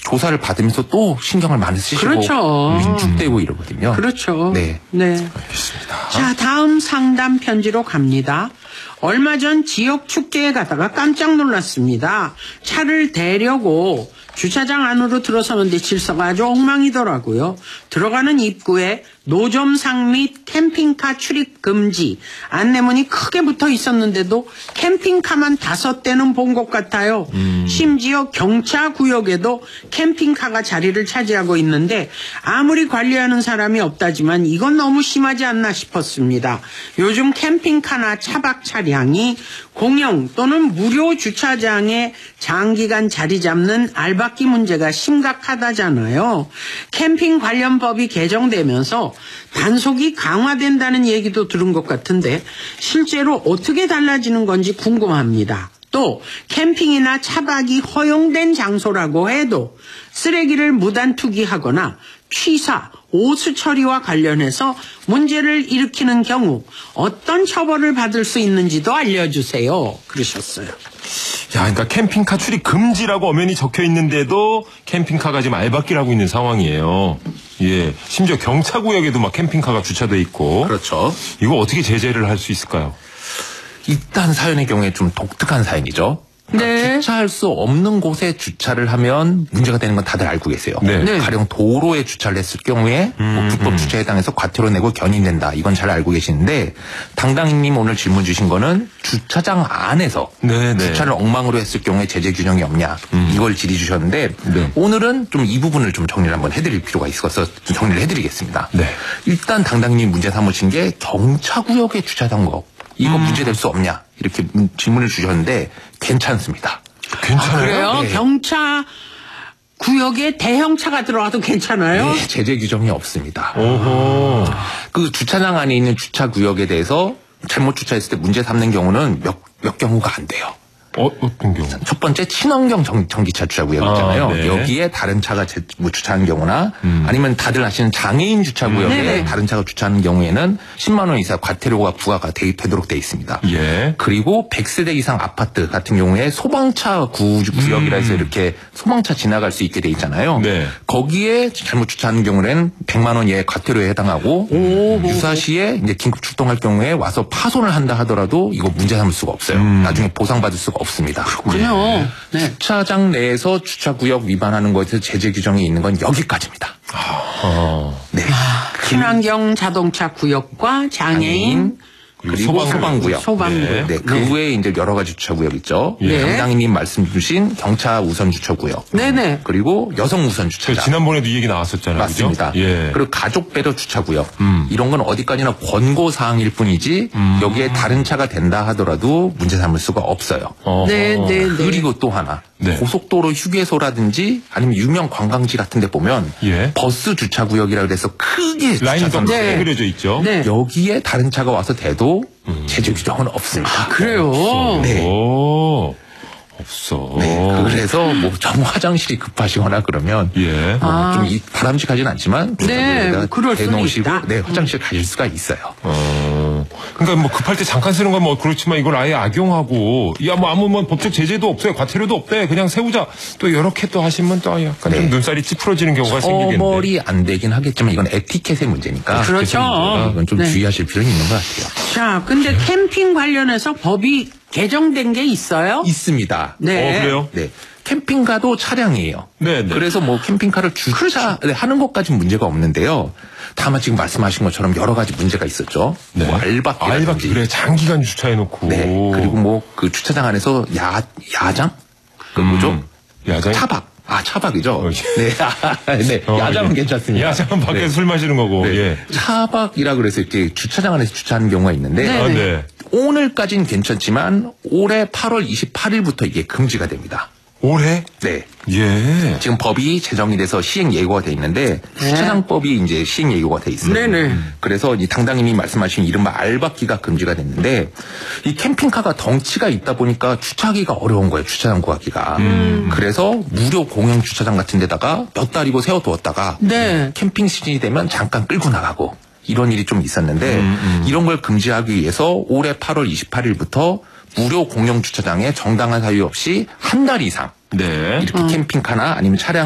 조사를 받으면서 또 신경을 많이 쓰시고 그렇죠. 위축되고 이러거든요. 그렇죠. 네. 네. 알겠습니다. 자, 다음 상담 편지로 갑니다. 얼마 전 지역 축제에 가다가 깜짝 놀랐습니다. 차를 대려고 주차장 안으로 들어서는데 질서가 아주 엉망이더라고요. 들어가는 입구에 노점상 및 캠핑카 출입 금지 안내문이 크게 붙어 있었는데도 캠핑카만 5대는 본 것 같아요. 심지어 경차구역에도 캠핑카가 자리를 차지하고 있는데 아무리 관리하는 사람이 없다지만 이건 너무 심하지 않나 싶었습니다. 요즘 캠핑카나 차박 차량이 공영 또는 무료 주차장에 장기간 자리 잡는 알박기 문제가 심각하다잖아요. 캠핑 관련 법이 개정되면서 단속이 강화된다는 얘기도 들은 것 같은데 실제로 어떻게 달라지는 건지 궁금합니다. 또 캠핑이나 차박이 허용된 장소라고 해도 쓰레기를 무단 투기하거나 취사, 오수 처리와 관련해서 문제를 일으키는 경우 어떤 처벌을 받을 수 있는지도 알려주세요. 그러셨어요. 야, 그러니까 캠핑카 출입 금지라고 엄연히 적혀 있는데도 캠핑카가 지금 알박기를 하고 있는 상황이에요. 예, 심지어 경차구역에도 막 캠핑카가 주차돼 있고. 그렇죠. 이거 어떻게 제재를 할 수 있을까요? 일단 사연의 경우에 좀 독특한 사연이죠. 그러니까 네. 주차할 수 없는 곳에 주차를 하면 문제가 되는 건 다들 알고 계세요. 네. 네. 가령 도로에 주차를 했을 경우에 뭐 불법 주차에 해당해서 과태료 내고 견인된다. 이건 잘 알고 계시는데 당당님 오늘 질문 주신 거는 주차장 안에서 네, 네. 주차를 엉망으로 했을 경우에 제재 규정이 없냐. 이걸 질의 주셨는데 네. 오늘은 좀 이 부분을 좀 정리를 한번 해드릴 필요가 있어서 좀 정리를 해드리겠습니다. 네. 일단 당당님 문제 삼으신 게 경차구역의 주차장 거. 이거 문제될 수 없냐 이렇게 질문을 주셨는데 괜찮습니다. 괜찮아요? 그래요? 네. 경차 구역에 대형차가 들어와도 괜찮아요? 네, 제재 규정이 없습니다. 오호. 그 주차장 안에 있는 주차 구역에 대해서 잘못 주차했을 때 문제 삼는 경우는 몇 경우가 안 돼요. 어떤 경우? 첫 번째 친환경 전기차 주차구역 있잖아요. 네. 여기에 다른 차가 주차하는 경우나 아니면 다들 아시는 장애인 주차구역에 네네. 다른 차가 주차하는 경우에는 10만 원 이상 과태료가 부과가 되도록 돼 있습니다. 예. 그리고 100세대 이상 아파트 같은 경우에 소방차 구역이라 해서 이렇게 소방차 지나갈 수 있게 돼 있잖아요. 네. 거기에 잘못 주차하는 경우에는 100만 원 이하의 과태료에 해당하고 유사시에 이제 긴급 출동할 경우에 와서 파손을 한다 하더라도 이거 문제 삼을 수가 없어요. 나중에 보상받을 수가 없습니다. 그렇군요. 네. 주차장 내에서 주차구역 위반하는 것에 제재 규정이 있는 건 여기까지입니다. 네. 친환경 자동차 구역과 장애인 그리고 소방구역. 소방구역. 네. 그 외에 이제 여러 가지 주차구역 있죠. 네. 당당님 말씀 주신 경차 우선 주차구역. 네네. 그리고 여성 우선 주차장. 지난번에도 이 얘기 나왔었잖아요. 맞습니다. 그죠? 예. 그리고 가족 배려 주차구역. 이런 건 어디까지나 권고 사항일 뿐이지 여기에 다른 차가 된다 하더라도 문제 삼을 수가 없어요. 네네네. 그리고 또 하나. 네. 고속도로 휴게소라든지 아니면 유명 관광지 같은 데 보면 예. 버스 주차구역이라고 해서 크게 라인이 더 주차선 크게 그려져 있죠. 네. 여기에 다른 차가 와서 대도 제재 규정은 없습니다. 그래요? 네. 오. 없어. 네. 그래서 뭐 정 화장실이 급하시거나 그러면 예. 좀 바람직하진 않지만 네, 그럴 수는 대놓으시고 있다. 네, 화장실 가실 수가 있어요. 그러니까 뭐 급할 때 잠깐 쓰는 건 뭐 그렇지만 이걸 아예 악용하고 야 뭐 아무 뭐 법적 제재도 없어요. 과태료도 없대. 그냥 세우자. 또 이렇게 또 하시면 또 약간 네. 좀 눈살이 찌푸러지는 경우가 생기겠는데. 처벌이 안 되긴 하겠지만 이건 에티켓의 문제니까 그렇죠. 이건 좀 네. 주의하실 필요는 있는 것 같아요. 자, 근데 캠핑 관련해서 법이 개정된 게 있어요? 있습니다. 네. 그래요? 네. 캠핑카도 차량이에요. 네, 네. 그래서 뭐 캠핑카를 주차하는 것까지는 문제가 없는데요. 다만 지금 말씀하신 것처럼 여러 가지 문제가 있었죠. 네. 뭐 알박기. 알박기 그래 장기간 주차해놓고. 네. 그리고 뭐 그 주차장 안에서 야장? 그 뭐죠? 야장. 차박. 차박이죠. 예. 네. 네. 야장은 괜찮습니다. 야장은 밖에서 네. 술 마시는 거고. 네. 예. 차박이라 그래서 이렇게 주차장 안에서 주차하는 경우가 있는데 네. 아, 네. 오늘까지는 괜찮지만 올해 8월 28일부터 이게 금지가 됩니다. 올해? 네. 예. 지금 법이 제정이 돼서 시행 예고가 돼 있는데 주차장법이 이제 시행 예고가 돼 있어요. 네네. 그래서 이 당당님이 말씀하신 이른바 알박기가 금지가 됐는데 이 캠핑카가 덩치가 있다 보니까 주차하기가 어려운 거예요. 주차장 구하기가. 그래서 무료 공영 주차장 같은 데다가 몇 달이고 세워두었다가 네. 캠핑 시즌이 되면 잠깐 끌고 나가고 이런 일이 좀 있었는데 이런 걸 금지하기 위해서 올해 8월 28일부터 무료 공영 주차장에 정당한 사유 없이 한 달 이상 네. 이렇게 캠핑카나 아니면 차량